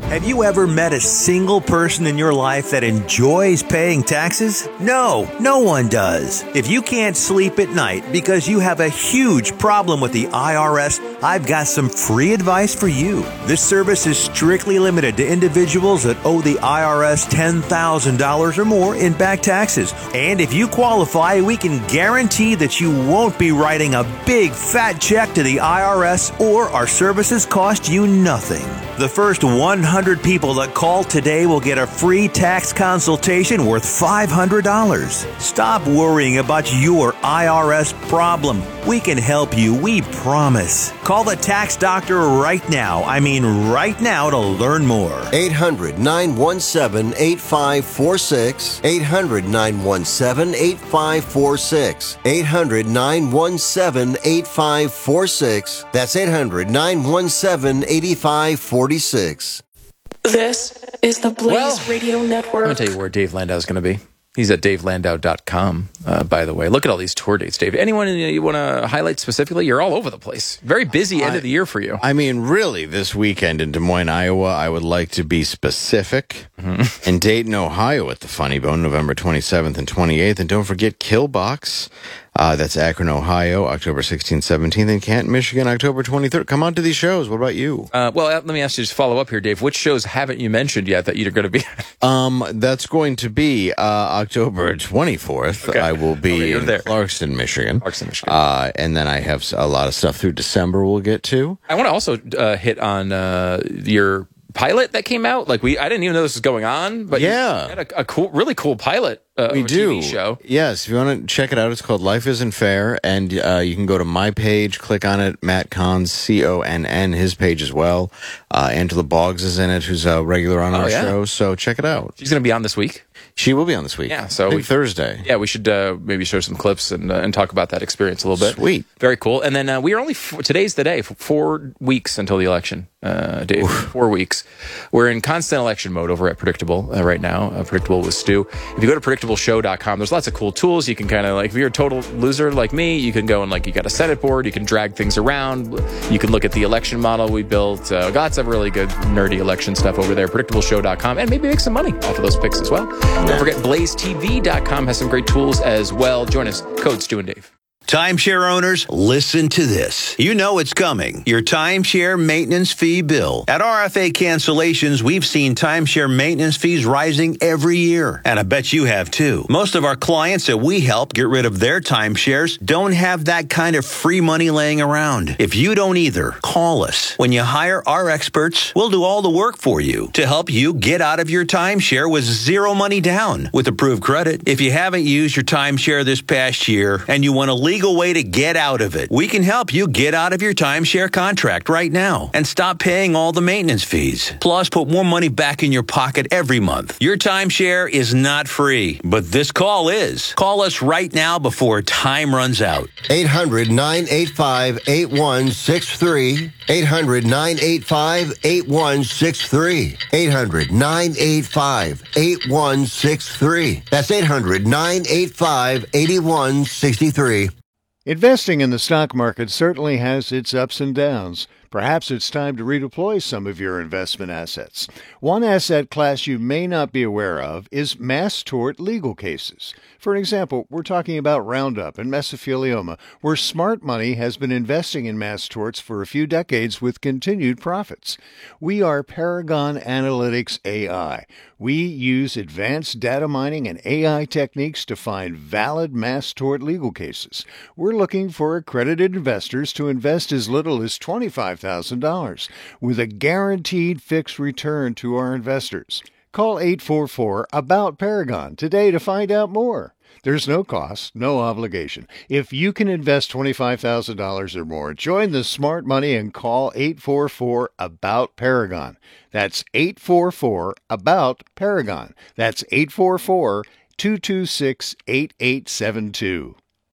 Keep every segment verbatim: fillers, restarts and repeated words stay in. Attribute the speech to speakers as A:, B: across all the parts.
A: Have you ever met a single person in your life that enjoys paying taxes? No, no one does. If you can't sleep at night because you have a huge problem with the I R S, I've got some free advice for you. This service is strictly limited to individuals that owe the I R S ten thousand dollars or more in back taxes. And if you qualify, we can guarantee that you won't be writing a big fat check to the I R S, or our services cost you nothing. The first one hundred people that call today will get a free tax consultation worth five hundred dollars. Stop worrying about your I R S problem. We can help you, we promise. Call the tax doctor right now. I mean right now to learn more.
B: eight hundred, nine one seven, eight five four six. eight hundred, nine one seven, eight five four six. eight hundred, nine one seven, eight five four six. That's eight hundred, nine one seven, eight five four six.
C: This is the Blaze
D: Well,
C: Radio Network.
D: I'm going to tell you where Dave Landau is going to be. He's at dave landau dot com, uh, by the way. Look at all these tour dates, Dave. Anyone you want to highlight specifically? You're all over the place. Very busy end
E: I,
D: of the year for you.
E: I mean, really, this weekend in Des Moines, Iowa, I would like to be specific. Mm-hmm. In Dayton, Ohio at the Funny Bone, November twenty-seventh and twenty-eighth. And don't forget Killbox. Uh, that's Akron, Ohio, October sixteenth, seventeenth. And Canton, Michigan, October twenty-third. Come on to these shows. What about you?
D: Uh, well, let me ask you, just follow up here, Dave. Which shows haven't you mentioned yet that you're going to be at?
E: Um, that's going to be uh, October twenty-fourth.
D: Okay.
E: I will be
D: Okay, you're
E: in
D: there.
E: Clarkston, Michigan.
D: Clarkston, Michigan.
E: Uh, and then I have a lot of stuff through December we'll get to.
D: I want to also uh, hit on uh, your pilot that came out. Like we, I didn't even know this was going on, but
E: Yeah.
D: you had a, a cool, really cool pilot. Uh,
E: We
D: or
E: do.
D: T V show.
E: Yes, if you want to check it out, it's called Life Isn't Fair, and uh, you can go to my page, click on it, Matt Conn's, C O N N, his page as well. Uh, Angela Boggs is in it, who's a regular on
D: Oh,
E: our
D: yeah.
E: show, so check it out.
D: She's going to be on this week.
E: She will be on this week.
D: Yeah, so
E: I think
D: we-
E: Thursday.
D: Yeah, we should uh, maybe show some clips and uh, and talk about that experience a little bit.
E: Sweet.
D: Very cool. And then uh, we are only, f- today's the day, f- four weeks until the election. Uh, Dave, four weeks. We're in constant election mode over at Predictable uh, right now. Uh, Predictable with Stu. If you go to predictable show dot com, there's lots of cool tools. You can kind of like, if you're a total loser like me, you can go and like, you got a Senate board, you can drag things around. You can look at the election model we built. Uh, lots of really good nerdy election stuff over there. predictable show dot com, and maybe make some money off of those picks as well. Don't forget blaze t v dot com has some great tools as well. Join us. Code Stu and Dave.
A: Timeshare owners, listen to this. You know it's coming. Your timeshare maintenance fee bill. At R F A Cancellations, we've seen timeshare maintenance fees rising every year. And I bet you have too. Most of our clients that we help get rid of their timeshares don't have that kind of free money laying around. If you don't either, call us. When you hire our experts, we'll do all the work for you to help you get out of your timeshare with zero money down with approved credit. If you haven't used your timeshare this past year and you want to leave legal way to get out of it. We can help you get out of your timeshare contract right now and stop paying all the maintenance fees. Plus, put more money back in your pocket every month. Your timeshare is not free, but this call is. Call us right now before time runs out.
B: eight hundred, nine eight five, eight one six three. eight hundred, nine eight five, eight one six three. eight hundred, nine eight five, eight one six three. That's eight hundred, nine eight five, eight one six three.
F: Investing in the stock market certainly has its ups and downs. Perhaps it's time to redeploy some of your investment assets. One asset class you may not be aware of is mass tort legal cases. For example, we're talking about Roundup and mesothelioma, where smart money has been investing in mass torts for a few decades with continued profits. We are Paragon Analytics A I. We use advanced data mining and A I techniques to find valid mass tort legal cases. We're looking for accredited investors to invest as little as twenty-five thousand dollars with a guaranteed fixed return to our investors. Call eight four four, ABOUT Paragon today to find out more. There's no cost, no obligation. If you can invest twenty-five thousand dollars or more, join the smart money and call eight four four, ABOUT Paragon. That's eight four four, ABOUT Paragon. That's eight four four, two two six, eight eight seven two.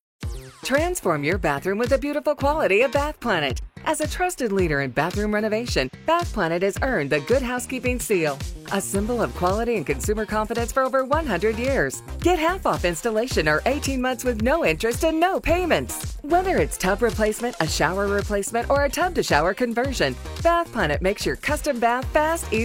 G: Transform your bathroom with the beautiful quality of Bath Planet. As a trusted leader in bathroom renovation, Bath Planet has earned the Good Housekeeping seal, a symbol of quality and consumer confidence for over one hundred years. Get half off installation or eighteen months with no interest and no payments. Whether it's tub replacement, a shower replacement, or a tub to shower conversion, Bath Planet makes your custom bath fast, easy,